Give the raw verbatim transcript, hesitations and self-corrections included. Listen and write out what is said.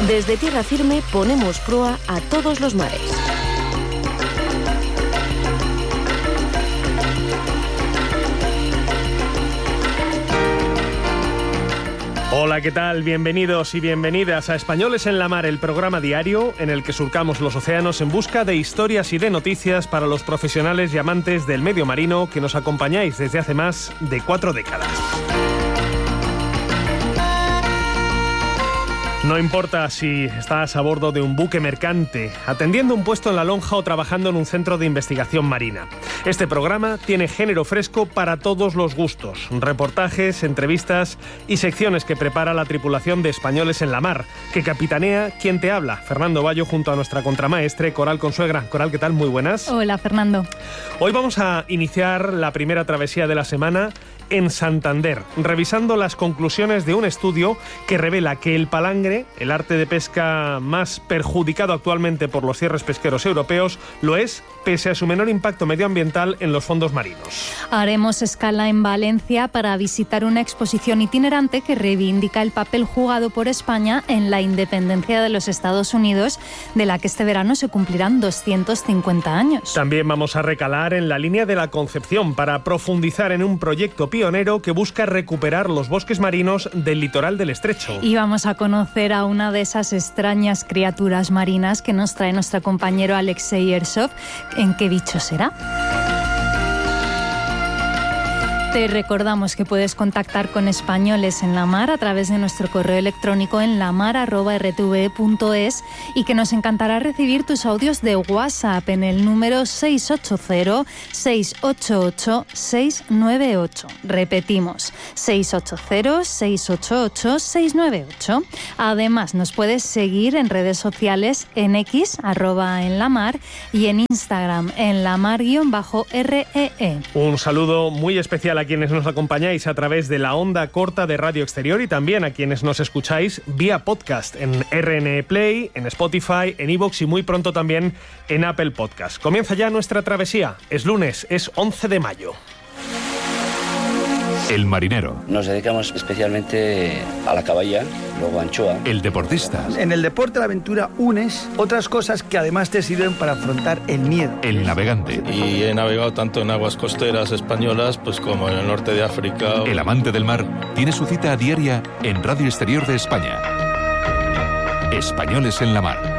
Desde tierra firme ponemos proa a todos los mares. Hola, ¿qué tal? Bienvenidos y bienvenidas a Españoles en la Mar, el programa diario en el que surcamos los océanos en busca de historias y de noticias para los profesionales y amantes del medio marino que nos acompañáis desde hace más de cuatro décadas. No importa si estás a bordo de un buque mercante, atendiendo un puesto en la lonja o trabajando en un centro de investigación marina. Este programa tiene género fresco para todos los gustos. Reportajes, entrevistas y secciones que prepara la tripulación de Españoles en la Mar, que capitanea quien te habla, Fernando Bayo, junto a nuestra contramaestre Coral Consuegra. Coral, ¿qué tal? Muy buenas. Hola, Fernando. Hoy vamos a iniciar la primera travesía de la semana en Santander, revisando las conclusiones de un estudio que revela que el palangre, el arte de pesca más perjudicado actualmente por los cierres pesqueros europeos, lo es pese a su menor impacto medioambiental en los fondos marinos. Haremos escala en Valencia para visitar una exposición itinerante que reivindica el papel jugado por España en la independencia de los Estados Unidos, de la que este verano se cumplirán doscientos cincuenta años. También vamos a recalar en la línea de la Concepción para profundizar en un proyecto pionero que busca recuperar los bosques marinos del litoral del estrecho. Y vamos a conocer a una de esas extrañas criaturas marinas que nos trae nuestro compañero Alexei Ersov. ¿En qué bicho será? Te recordamos que puedes contactar con Españoles en la Mar a través de nuestro correo electrónico en lamar arroba r t v punto es y que nos encantará recibir tus audios de WhatsApp en el número seis ocho cero, seis ocho ocho, seis nueve ocho. Repetimos, seis ocho cero, seis ocho ocho, seis nueve ocho. Además, nos puedes seguir en redes sociales en X, arroba en la mar, y en Instagram, en la mar-R E E. Un saludo muy especial a a quienes nos acompañáis a través de la onda corta de Radio Exterior y también a quienes nos escucháis vía podcast en R N E Play, en Spotify, en iVoox y muy pronto también en Apple Podcast. Comienza ya nuestra travesía. Es lunes, es once de mayo. El marinero. Nos dedicamos especialmente a la caballa, luego anchoa. El deportista. En el deporte de la aventura unes otras cosas que además te sirven para afrontar el miedo. El navegante. Y he navegado tanto en aguas costeras españolas pues como en el norte de África. El amante del mar tiene su cita diaria en Radio Exterior de España. Españoles en la Mar.